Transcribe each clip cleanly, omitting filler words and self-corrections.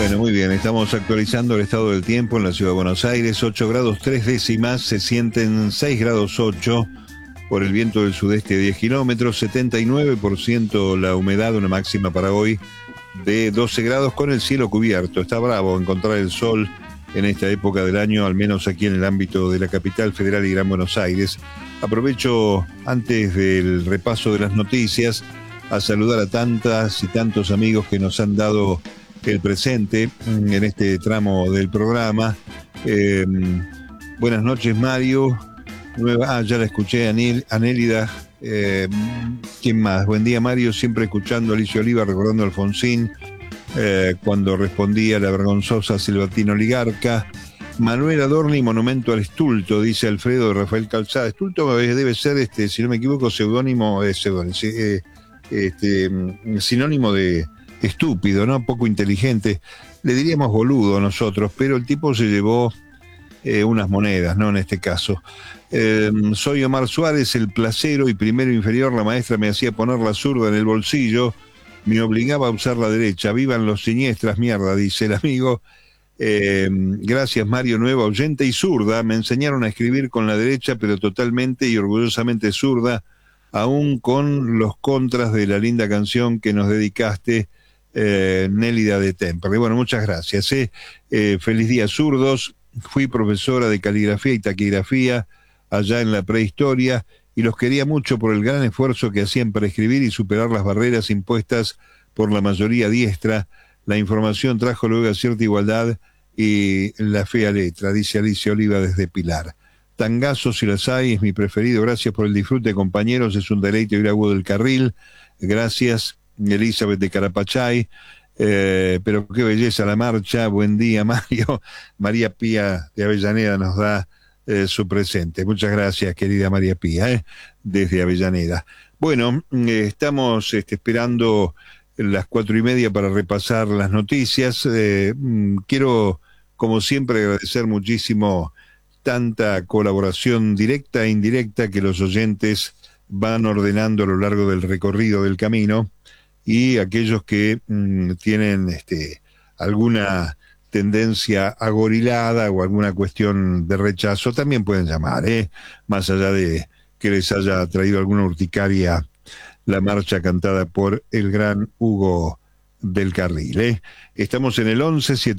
Bueno, muy bien, estamos actualizando el estado del tiempo en la ciudad de Buenos Aires. 8 grados 3 décimas, se sienten 6 grados 8 por el viento del sudeste a 10 kilómetros, 79% la humedad, una máxima para hoy de 12 grados con el cielo cubierto. Está bravo encontrar el sol en esta época del año, al menos aquí en el ámbito de la capital federal y Gran Buenos Aires. Aprovecho, antes del repaso de las noticias, a saludar a tantas y tantos amigos que nos han dado el presente en este tramo del programa. Buenas noches, Mario. Ya la escuché, Anélida. ¿Quién más? Buen día, Mario. Siempre escuchando a Alicia Oliva, recordando a Alfonsín, cuando respondía a la vergonzosa Silvatina Oligarca. Manuel Adorni, monumento al estulto, dice Alfredo de Rafael Calzada. Estulto debe ser, si no me equivoco, sinónimo de estúpido, ¿no? Poco inteligente. Le diríamos boludo nosotros, pero el tipo se llevó unas monedas, ¿no? En este caso. Soy Omar Suárez, el placero y primero inferior. La maestra me hacía poner la zurda en el bolsillo, me obligaba a usar la derecha. Vivan los siniestras, mierda, dice el amigo. Gracias, Mario, nueva oyente y zurda. Me enseñaron a escribir con la derecha, pero totalmente y orgullosamente zurda, aún con los contras de la linda canción que nos dedicaste, Nélida de Temperley. Bueno, muchas gracias. Feliz día, zurdos. Fui profesora de caligrafía y taquigrafía allá en la prehistoria y los quería mucho por el gran esfuerzo que hacían para escribir y superar las barreras impuestas por la mayoría diestra. La información trajo luego cierta igualdad y la fea letra, dice Alicia Oliva desde Pilar. Tangazos, si las hay, es mi preferido. Gracias por el disfrute, compañeros. Es un deleite oír a Hugo del Carril. Gracias, Elizabeth de Carapachay. Pero qué belleza la marcha. Buen día, Mario. María Pía de Avellaneda nos da su presente. Muchas gracias, querida María Pía, desde Avellaneda. Bueno, estamos esperando las 4:30 para repasar las noticias. Quiero, como siempre, agradecer muchísimo tanta colaboración directa e indirecta que los oyentes van ordenando a lo largo del recorrido del camino, y aquellos que tienen alguna tendencia agorilada o alguna cuestión de rechazo también pueden llamar, más allá de que les haya traído alguna urticaria la marcha cantada por el gran Hugo del Carril. Estamos en el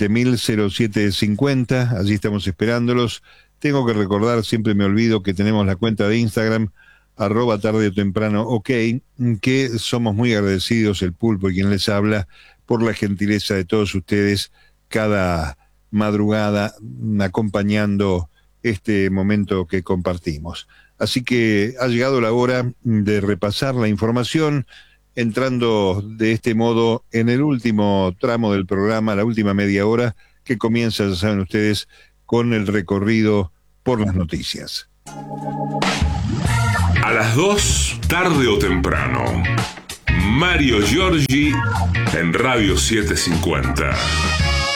11-7000-0750, allí estamos esperándolos. Tengo que recordar, siempre me olvido, que tenemos la cuenta de Instagram, @tarde o temprano, ok, que somos muy agradecidos, el Pulpo y quien les habla, por la gentileza de todos ustedes cada madrugada acompañando este momento que compartimos. Así que ha llegado la hora de repasar la información, entrando de este modo en el último tramo del programa, la última media hora, que comienza, ya saben ustedes, con el recorrido por las noticias. A las 2, tarde o temprano, Mario Giorgi en Radio 750.